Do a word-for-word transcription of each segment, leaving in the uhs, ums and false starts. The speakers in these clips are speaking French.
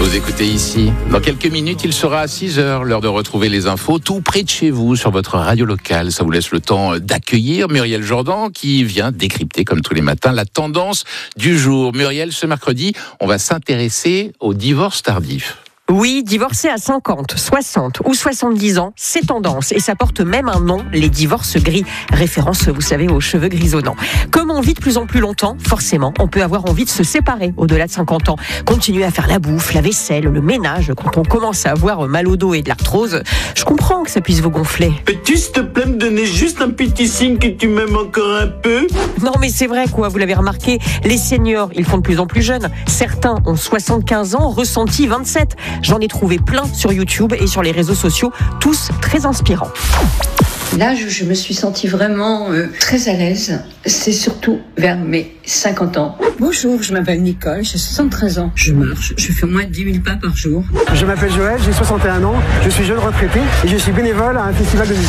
Vous écoutez ici. Dans quelques minutes, il sera à six heures, l'heure de retrouver les infos tout près de chez vous sur votre radio locale. Ça vous laisse le temps d'accueillir Muriel Jourdan qui vient décrypter comme tous les matins la tendance du jour. Muriel, ce mercredi, on va s'intéresser au divorce tardif. Oui, divorcer à cinquante, soixante ou soixante-dix ans, c'est tendance et ça porte même un nom, les divorces gris. Référence, vous savez, aux cheveux grisonnants. Comme on vit de plus en plus longtemps, forcément, on peut avoir envie de se séparer au-delà de cinquante ans. Continuer à faire la bouffe, la vaisselle, le ménage, quand on commence à avoir mal au dos et de l'arthrose, je comprends que ça puisse vous gonfler. Peux-tu, s'il te plaît, me donner juste un petit signe que tu m'aimes encore un peu ? Non mais c'est vrai quoi, vous l'avez remarqué, les seniors, ils font de plus en plus jeunes. Certains ont soixante-quinze ans, ressenti vingt-sept. J'en ai trouvé plein sur YouTube et sur les réseaux sociaux, tous très inspirants. L'âge où je me suis sentie vraiment euh, très à l'aise, c'est surtout vers mes cinquante ans. Bonjour, je m'appelle Nicole, j'ai soixante-treize ans. Je marche, je fais au moins dix mille pas par jour. Je m'appelle Joël, j'ai soixante et un ans, je suis jeune retraité et je suis bénévole à un festival de musique.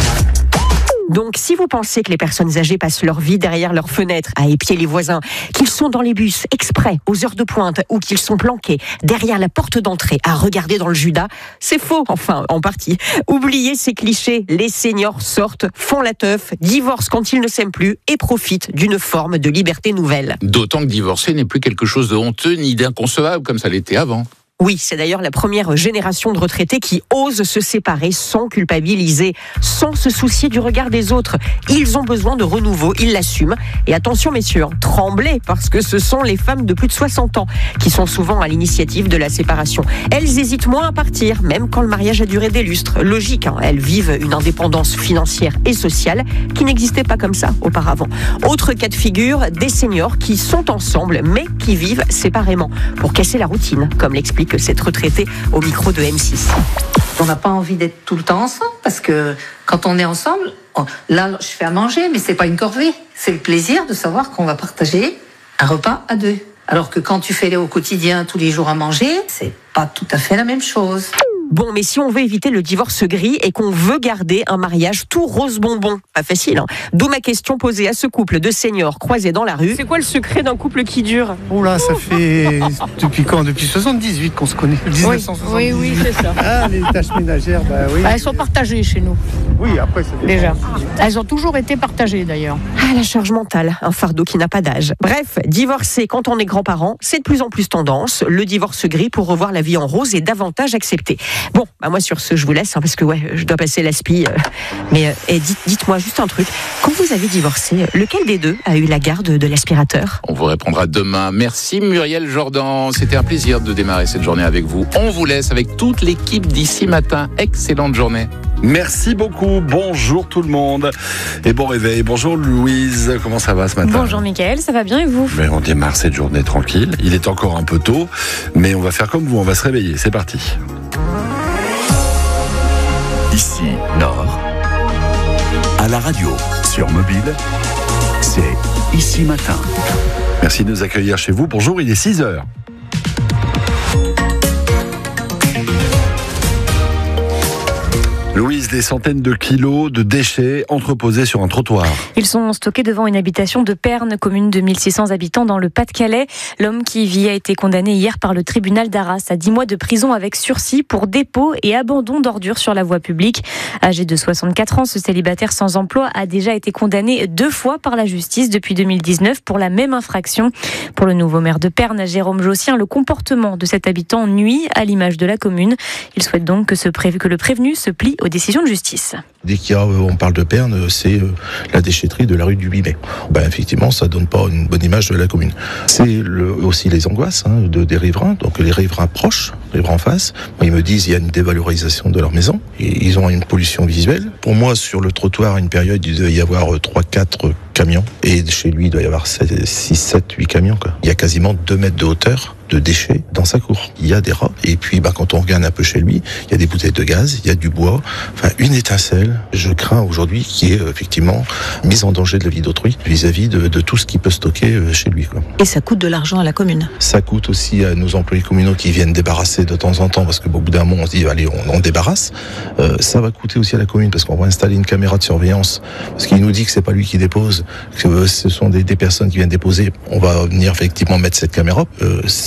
Donc, si vous pensez que les personnes âgées passent leur vie derrière leurs fenêtres à épier les voisins, qu'ils sont dans les bus exprès aux heures de pointe ou qu'ils sont planqués derrière la porte d'entrée à regarder dans le Judas, c'est faux, enfin, en partie. Oubliez ces clichés, les seniors sortent, font la teuf, divorcent quand ils ne s'aiment plus et profitent d'une forme de liberté nouvelle. D'autant que divorcer n'est plus quelque chose de honteux ni d'inconcevable comme ça l'était avant. Oui, c'est d'ailleurs la première génération de retraités qui osent se séparer sans culpabiliser, sans se soucier du regard des autres. Ils ont besoin de renouveau, ils l'assument. Et attention messieurs, tremblez, parce que ce sont les femmes de plus de soixante ans qui sont souvent à l'initiative de la séparation. Elles hésitent moins à partir, même quand le mariage a duré des lustres. Logique, hein, elles vivent une indépendance financière et sociale qui n'existait pas comme ça auparavant. Autre cas de figure, des seniors qui sont ensemble, mais qui vivent séparément, pour casser la routine, comme l'explique cette retraitée au micro de M six. On n'a pas envie d'être tout le temps ensemble parce que quand on est ensemble, on, là je fais à manger, mais c'est pas une corvée. C'est le plaisir de savoir qu'on va partager un repas à deux. Alors que quand tu fais au quotidien tous les jours à manger, c'est pas tout à fait la même chose. Bon, mais si on veut éviter le divorce gris et qu'on veut garder un mariage tout rose bonbon, pas facile, hein. D'où ma question posée à ce couple de seniors croisés dans la rue. C'est quoi le secret d'un couple qui dure ? Oh là, ça fait depuis quand ? Depuis soixante-dix-huit qu'on se connaît. dix-neuf cent soixante-dix-huit. Oui, oui, c'est ça. Ah, les tâches ménagères, bah oui. Bah, elles sont partagées chez nous. Oui, après ça dépend. Déjà. Elles ont toujours été partagées d'ailleurs. Ah, la charge mentale, un fardeau qui n'a pas d'âge. Bref, divorcer quand on est grands-parents, c'est de plus en plus tendance. Le divorce gris pour revoir la vie en rose est davantage accepté. Bon, bah moi sur ce, je vous laisse, hein, parce que ouais, je dois passer l'aspi. Euh, mais euh, et dites, dites-moi juste un truc. Quand vous avez divorcé, lequel des deux a eu la garde de l'aspirateur ? On vous répondra demain. Merci Muriel Jourdan. C'était un plaisir de démarrer cette journée avec vous. On vous laisse avec toute l'équipe d'ici matin. Excellente journée. Merci beaucoup, bonjour tout le monde et bon réveil. Bonjour Louise, comment ça va ce matin ? Bonjour Mickaël, ça va bien et vous ? Mais on démarre cette journée tranquille, il est encore un peu tôt, mais on va faire comme vous, on va se réveiller, c'est parti. Ici, Nord, à la radio, sur mobile, c'est Ici Matin. Merci de nous accueillir chez vous, bonjour, il est six heures. Louise, des centaines de kilos de déchets entreposés sur un trottoir. Ils sont stockés devant une habitation de Pernes, commune de mille six cents habitants dans le Pas-de-Calais. L'homme qui y vit a été condamné hier par le tribunal d'Arras à dix mois de prison avec sursis pour dépôt et abandon d'ordures sur la voie publique. Âgé de soixante-quatre ans, ce célibataire sans emploi a déjà été condamné deux fois par la justice depuis deux mille dix-neuf pour la même infraction. Pour le nouveau maire de Pernes, Jérôme Jossien, le comportement de cet habitant nuit à l'image de la commune. Il souhaite donc que, ce pré... que le prévenu se plie aux décisions de justice. Dès qu'on parle de Pernes, c'est la déchetterie de la rue du huit mai. Ben, effectivement, ça donne pas une bonne image de la commune. C'est le, aussi les angoisses hein, de, des riverains, donc les riverains proches, les riverains en face. Ils me disent qu'il y a une dévalorisation de leur maison, et ils ont une pollution visuelle. Pour moi, sur le trottoir, à une période, il devait y avoir trois quatre camions, et chez lui, il doit y avoir six, sept, huit camions. Quoi. Il y a quasiment deux mètres de hauteur de déchets dans sa cour. Il y a des rats, et puis bah, quand on regarde un peu chez lui, il y a des bouteilles de gaz, il y a du bois, enfin une étincelle. Je crains aujourd'hui qu'il y ait effectivement mise en danger de la vie d'autrui vis-à-vis de, de tout ce qu'il peut stocker chez lui. Quoi. Et ça coûte de l'argent à la commune. Ça coûte aussi à nos employés communaux qui viennent débarrasser de temps en temps, parce qu'au bout d'un moment on se dit allez on, on débarrasse. Euh, ça va coûter aussi à la commune, parce qu'on va installer une caméra de surveillance, parce qu'il nous dit que c'est pas lui qui dépose, que ce sont des, des personnes qui viennent déposer. On va venir effectivement mettre cette caméra. Euh, ça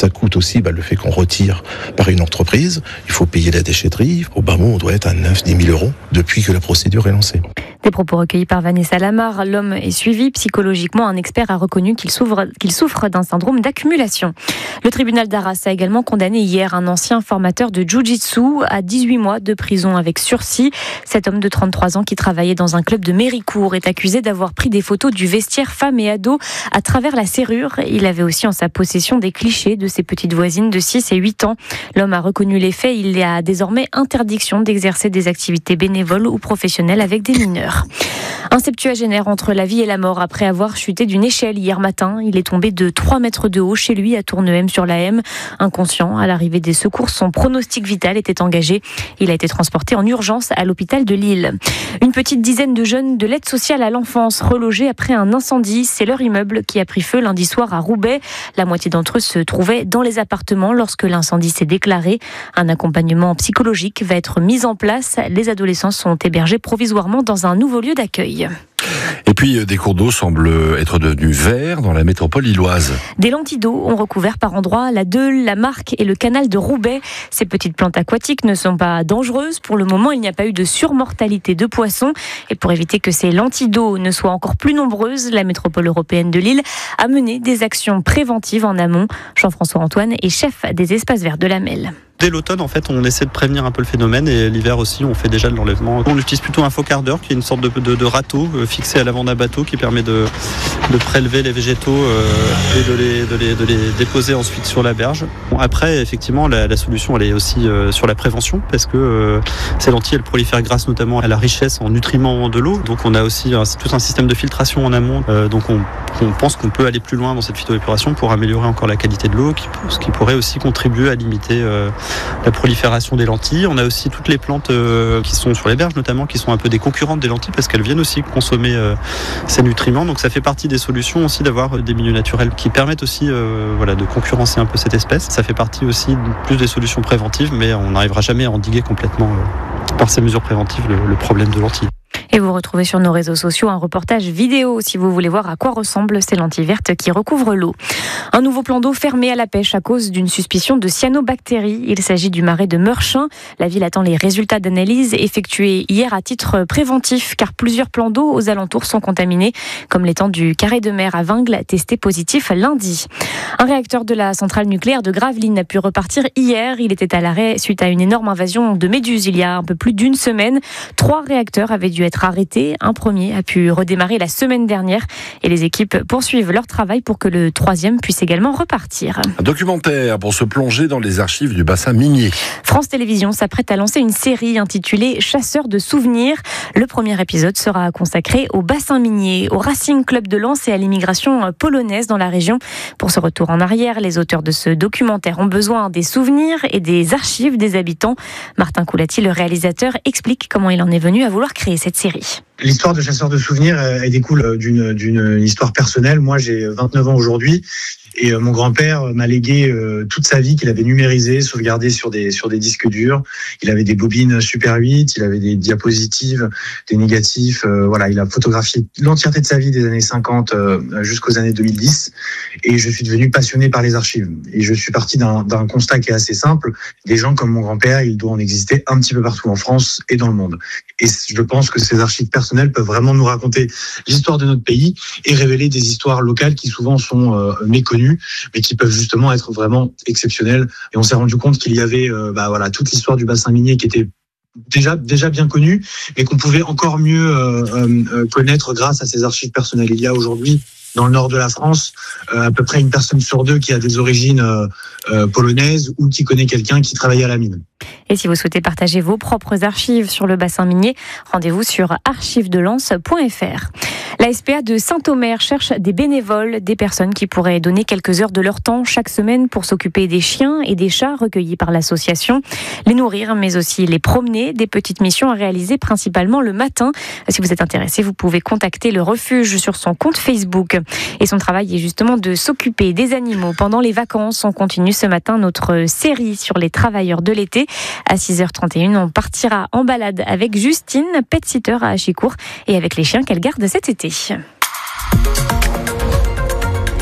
coûte aussi bah, le fait qu'on retire par une entreprise. Il faut payer la déchetterie. Au bas mot, on doit être à neuf à dix mille euros depuis que la procédure est lancée. Des propos recueillis par Vanessa Lamar. L'homme est suivi psychologiquement. Un expert a reconnu qu'il souffre, qu'il souffre d'un syndrome d'accumulation. Le tribunal d'Arras a également condamné hier un ancien formateur de jiu-jitsu à dix-huit mois de prison avec sursis. Cet homme de trente-trois ans qui travaillait dans un club de Méricourt est accusé d'avoir pris des photos du vestiaire femmes et ados à travers la serrure. Il avait aussi en sa possession des clichés de ses petites voisines de six et huit ans. L'homme a reconnu les faits. Il a désormais interdiction d'exercer des activités bénévoles ou professionnelles avec des mineurs. Un septuagénaire entre la vie et la mort après avoir chuté d'une échelle hier matin. Il est tombé de trois mètres de haut chez lui à Tournehem-sur-la-M. Inconscient, à l'arrivée des secours, son pronostic vital était engagé. Il a été transporté en urgence à l'hôpital de Lille. Une petite dizaine de jeunes de l'aide sociale à l'enfance relogés après un incendie. C'est leur immeuble qui a pris feu lundi soir à Roubaix. La moitié d'entre eux se trouvaient dans les appartements lorsque l'incendie s'est déclaré. Un accompagnement psychologique va être mis en place. Les adolescents sont hébergés provisoirement dans un nouveau lieu d'accueil. Et puis, des cours d'eau semblent être devenus verts dans la métropole lilloise. Des lentilles d'eau ont recouvert par endroits la Deule, la Marque et le canal de Roubaix. Ces petites plantes aquatiques ne sont pas dangereuses. Pour le moment, il n'y a pas eu de surmortalité de poissons. Et pour éviter que ces lentilles d'eau ne soient encore plus nombreuses, la métropole européenne de Lille a mené des actions préventives en amont. Jean-François Antoine est chef des espaces verts de la Melle. Dès l'automne, en fait, on essaie de prévenir un peu le phénomène et l'hiver aussi, on fait déjà de l'enlèvement. On utilise plutôt un focardeur qui est une sorte de, de, de râteau euh, fixé à l'avant d'un bateau qui permet de, de prélever les végétaux euh, et de les, de, les, de les déposer ensuite sur la berge. Bon, après, effectivement, la, la solution, elle est aussi euh, sur la prévention parce que euh, ces lentilles, elles prolifèrent grâce notamment à la richesse en nutriments de l'eau. Donc, on a aussi un, tout un système de filtration en amont. Euh, donc, on, on pense qu'on peut aller plus loin dans cette phytoépuration pour améliorer encore la qualité de l'eau, qui, ce qui pourrait aussi contribuer à limiter euh, la prolifération des lentilles. On a aussi toutes les plantes euh, qui sont sur les berges notamment, qui sont un peu des concurrentes des lentilles parce qu'elles viennent aussi consommer euh, ces nutriments. Donc ça fait partie des solutions aussi d'avoir des milieux naturels qui permettent aussi euh, voilà, de concurrencer un peu cette espèce. Ça fait partie aussi plus des solutions préventives, mais on n'arrivera jamais à endiguer complètement euh, par ces mesures préventives le, le problème de lentilles. Et vous retrouvez sur nos réseaux sociaux un reportage vidéo si vous voulez voir à quoi ressemblent ces lentilles vertes qui recouvrent l'eau. Un nouveau plan d'eau fermé à la pêche à cause d'une suspicion de cyanobactéries. Il s'agit du marais de Meurchin. La ville attend les résultats d'analyse effectués hier à titre préventif car plusieurs plans d'eau aux alentours sont contaminés, comme l'étang du Carré de Mer à Vingles, testé positif lundi. Un réacteur de la centrale nucléaire de Gravelines a pu repartir hier. Il était à l'arrêt suite à une énorme invasion de méduses il y a un peu plus d'une semaine. Trois réacteurs avaient dû être arrêté. Un premier a pu redémarrer la semaine dernière et les équipes poursuivent leur travail pour que le troisième puisse également repartir. Un documentaire pour se plonger dans les archives du bassin minier. France Télévisions s'apprête à lancer une série intitulée Chasseurs de souvenirs. Le premier épisode sera consacré au bassin minier, au Racing Club de Lens et à l'immigration polonaise dans la région. Pour ce retour en arrière, les auteurs de ce documentaire ont besoin des souvenirs et des archives des habitants. Martin Coulati, le réalisateur, explique comment il en est venu à vouloir créer cette série. L'histoire de Chasseurs de souvenirs, elle découle d'une, d'une histoire personnelle. Moi, j'ai vingt-neuf ans aujourd'hui. Et mon grand-père m'a légué toute sa vie qu'il avait numérisé, sauvegardé sur des sur des disques durs. Il avait des bobines Super huit, il avait des diapositives, des négatifs. Euh, voilà, il a photographié l'entièreté de sa vie des années cinquante euh, jusqu'aux années deux mille dix. Et je suis devenu passionné par les archives. Et je suis parti d'un, d'un constat qui est assez simple. Des gens comme mon grand-père, il doit en exister un petit peu partout en France et dans le monde. Et je pense que ces archives personnelles peuvent vraiment nous raconter l'histoire de notre pays et révéler des histoires locales qui souvent sont euh, méconnues, mais qui peuvent justement être vraiment exceptionnelles. Et on s'est rendu compte qu'il y avait euh, bah, voilà, toute l'histoire du bassin minier qui était déjà déjà bien connue, mais qu'on pouvait encore mieux euh, euh, connaître grâce à ces archives personnelles. Il y a aujourd'hui, dans le nord de la France, euh, à peu près une personne sur deux qui a des origines euh, euh, polonaises ou qui connaît quelqu'un qui travaille à la mine. Et si vous souhaitez partager vos propres archives sur le bassin minier, rendez-vous sur archives de lens point f r. La S P A de Saint-Omer cherche des bénévoles, des personnes qui pourraient donner quelques heures de leur temps chaque semaine pour s'occuper des chiens et des chats recueillis par l'association, les nourrir, mais aussi les promener, des petites missions à réaliser principalement le matin. Si vous êtes intéressé, vous pouvez contacter le refuge sur son compte Facebook. Et son travail est justement de s'occuper des animaux pendant les vacances. On continue ce matin notre série sur les travailleurs de l'été. À six heures trente et une, on partira en balade avec Justine, pet-sitter à Achicourt, et avec les chiens qu'elle garde cet été.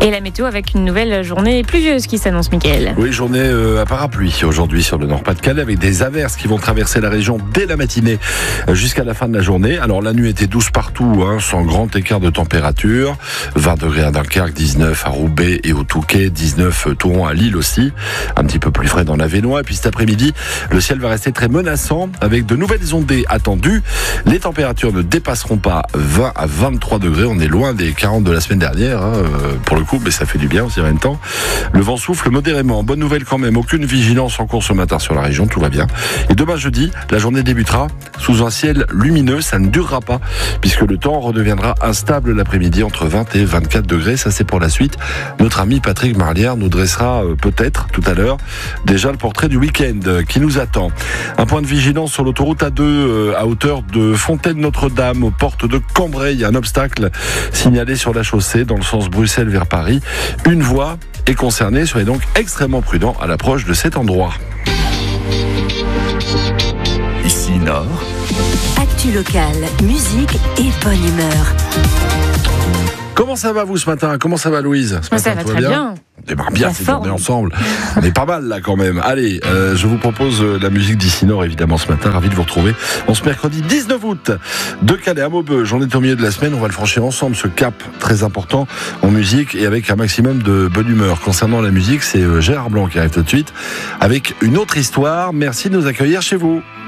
Et la météo avec une nouvelle journée pluvieuse qui s'annonce, Mickaël. Oui, journée euh, à parapluie aujourd'hui sur le Nord-Pas-de-Calais avec des averses qui vont traverser la région dès la matinée euh, jusqu'à la fin de la journée. Alors la nuit était douce partout, hein, sans grand écart de température. vingt degrés à Dunkerque, dix-neuf à Roubaix et au Touquet, dix-neuf Touron à Lille aussi. Un petit peu plus frais dans l'Avesnois. Et puis cet après-midi, le ciel va rester très menaçant avec de nouvelles ondées attendues. Les températures ne dépasseront pas vingt à vingt-trois degrés. On est loin des quarante de la semaine dernière, hein, euh, pour le coup, mais ça fait du bien aussi en même temps. Le vent souffle modérément. Bonne nouvelle quand même, aucune vigilance en cours ce matin sur la région, tout va bien. Et demain jeudi, la journée débutera sous un ciel lumineux. Ça ne durera pas puisque le temps redeviendra instable l'après-midi entre vingt et vingt-quatre degrés. Ça c'est pour la suite. Notre ami Patrick Marlière nous dressera euh, peut-être tout à l'heure déjà le portrait du week-end euh, qui nous attend. Un point de vigilance sur l'autoroute A deux euh, à hauteur de Fontaine-Notre-Dame aux portes de Cambrai. Il y a un obstacle signalé sur la chaussée dans le sens Bruxelles vers Paris. Une voie est concernée. Soyez donc extrêmement prudents à l'approche de cet endroit. Ici Nord. Actu locale, musique et bonne humeur. Comment ça va vous ce matin? Comment ça va Louise? Ce matin, ça va très bien. bien. On démarre bien cette journée ensemble. On est pas mal là quand même. Allez, euh, je vous propose euh, la musique d'Ici Nord évidemment ce matin. Ravi de vous retrouver en ce mercredi dix-neuf août. De Calais à Maubeuge, j'en ai au milieu de la semaine. On va le franchir ensemble, ce cap très important en musique et avec un maximum de bonne humeur. Concernant la musique, c'est euh, Gérard Blanc qui arrive tout de suite avec une autre histoire. Merci de nous accueillir chez vous.